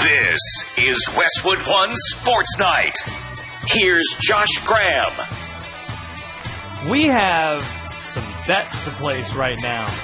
This is Westwood One Sports Night. Here's Josh Graham. We have some bets to place right now.